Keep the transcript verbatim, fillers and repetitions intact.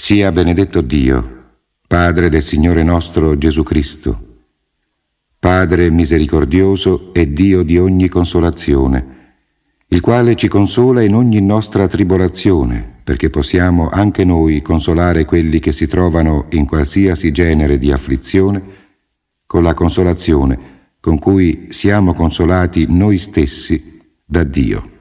Sia benedetto Dio, Padre del Signore nostro Gesù Cristo, Padre misericordioso e Dio di ogni consolazione, il quale ci consola in ogni nostra tribolazione, perché possiamo anche noi consolare quelli che si trovano in qualsiasi genere di afflizione, con la consolazione con cui siamo consolati noi stessi da Dio.